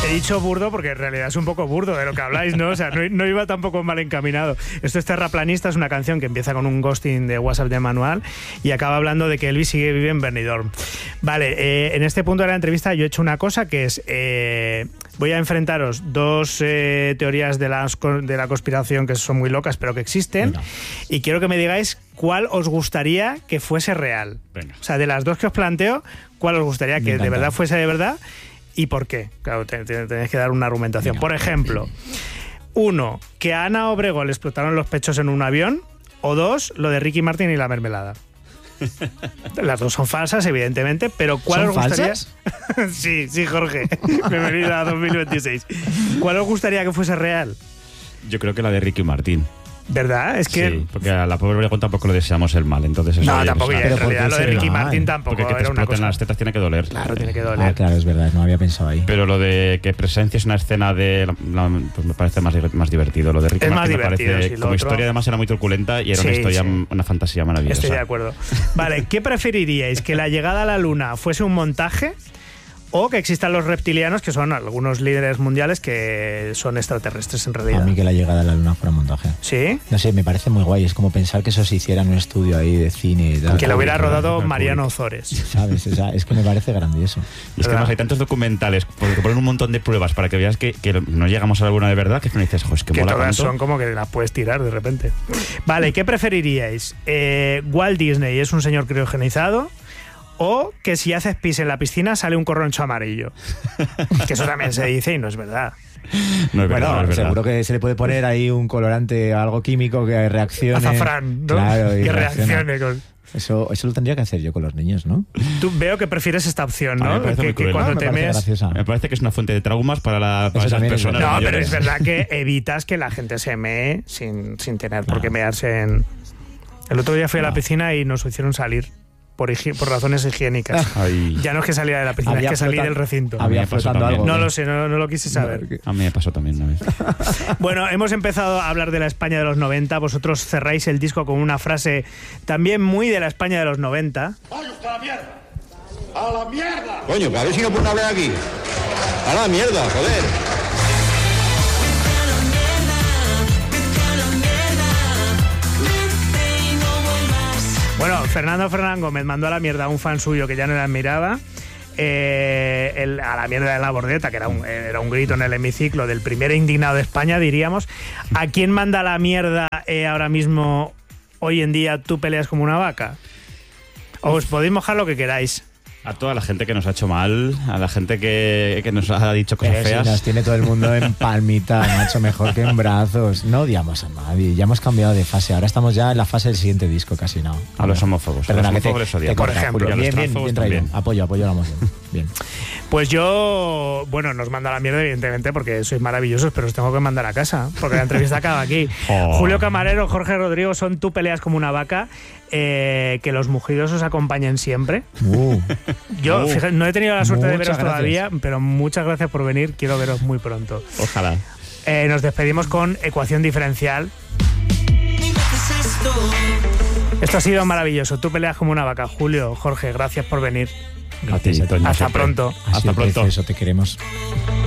He dicho burdo porque en realidad es un poco burdo de lo que habláis, ¿no? O sea, no iba tampoco mal encaminado. Esto es Terraplanista, es una canción que empieza con un ghosting de WhatsApp de manual y acaba hablando de que Elvis vive en Benidorm. Vale, en este punto de la entrevista yo he hecho una cosa que es... voy a enfrentaros dos teorías de la conspiración que son muy locas, pero que existen. Venga. Y quiero que me digáis cuál os gustaría que fuese real. Venga. O sea, de las dos que os planteo, ¿cuál os gustaría que de verdad fuese de verdad? ¿Y por qué? Claro, tenéis que dar una argumentación. Venga. Por ejemplo, 1, que a Ana Obregón le explotaron los pechos en un avión, o 2, lo de Ricky Martin y la mermelada. Las dos son falsas, evidentemente, pero ¿cuál os gustaría? Sí, Jorge. Bienvenido a 2026. ¿Cuál os gustaría que fuese real? Yo creo que la de Ricky Martin. ¿Verdad? Es que... Sí, porque a la pobre Obregón tampoco le deseamos el mal, entonces... Eso no, tampoco, en realidad lo de Ricky Martin tampoco porque que te exploten las tetas tiene que doler. Claro, tiene que doler. Claro, es verdad, no había pensado ahí. Pero lo de que presencias una escena pues me parece más divertido. Lo de Ricky Martin me parece... Como historia además era muy truculenta y era una historia, una fantasía maravillosa. Estoy de acuerdo. Vale, ¿qué preferiríais? ¿Que la llegada a la luna fuese un montaje? O que existan los reptilianos, que son algunos líderes mundiales que son extraterrestres en realidad. A mí que la llegada a la luna fuera montaje. ¿Sí? No sé, me parece muy guay. Es como pensar que eso se hiciera en un estudio ahí de cine y tal. Que lo hubiera rodado Mariano Ozores. ¿Sabes? O sea, es que me parece grandioso. Y es que además hay tantos documentales, porque ponen un montón de pruebas para que veas que no llegamos a la luna de verdad, que me dices, jo, es que mola todas tanto. Son como que las puedes tirar de repente. Vale, ¿qué preferiríais? ¿Walt Disney es un señor criogenizado? O que si haces pis en la piscina sale un corroncho amarillo. Que eso también se dice y no es verdad. No es verdad, bueno, no es verdad. Seguro que se le puede poner ahí un colorante, algo químico que reaccione. Azafrán, ¿no? Claro, que reaccione con... Eso lo tendría que hacer yo con los niños, ¿no? Tú veo que prefieres esta opción, ¿no? Me parece que cuando te mees... Me parece que es una fuente de traumas para esas personas. No, pero es verdad que evitas que la gente se mee sin tener por qué mearse en... El otro día fui a la piscina y nos hicieron salir. Por razones higiénicas. Ay. Ya no es que saliera de la piscina, es que salí del recinto. Había flotando algo. No lo sé, no lo quise saber. A mí me pasó también una vez. Bueno, hemos empezado a hablar de la España de los 90. Vosotros cerráis el disco con una frase también muy de la España de los 90. ¡Vaya usted a la mierda! ¡A la mierda! Coño, que a ver si no pueden hablar aquí. ¡A la mierda, joder! Bueno, Fernando Fernán Gómez mandó a la mierda a un fan suyo que ya no le admiraba. A la mierda de la bordeta, que era un grito en el hemiciclo del primer indignado de España, diríamos. ¿A quién manda a la mierda ahora mismo, hoy en día, tú peleas como una vaca? Os podéis mojar lo que queráis. A toda la gente que nos ha hecho mal, a la gente que nos ha dicho cosas feas. Si nos tiene todo el mundo en palmita, macho, mejor que en brazos. No odiamos a nadie, ya hemos cambiado de fase. Ahora estamos ya en la fase del siguiente disco, casi no. A los homófobos. Perdona, a los homófobos les odiamos. Por ejemplo. Bien traído. Apoyo la moción. Bien. Pues yo, bueno, nos manda a la mierda, evidentemente, porque sois maravillosos, pero os tengo que mandar a casa, porque la entrevista acaba aquí. Julio Camarero, Jorge Rodrigo, son Tú peleas como una vaca. Que los mugidos os acompañen siempre. Yo, fíjate, no he tenido la suerte de veros todavía, pero muchas gracias por venir. Quiero veros muy pronto. Ojalá. Nos despedimos con Ecuación Diferencial. Esto ha sido maravilloso. Tú peleas como una vaca. Julio, Jorge, gracias por venir. Gracias, Hasta pronto. Hasta pronto. Eso te queremos.